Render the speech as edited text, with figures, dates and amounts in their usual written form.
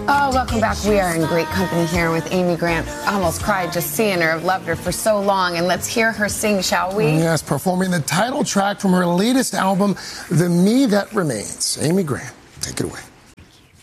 Oh, welcome back. We are in great company here with Amy Grant. I almost cried just seeing her. I've loved her for so long. And let's hear her sing, shall we? Yes, performing the title track from her latest album, The Me That Remains. Amy Grant, take it away.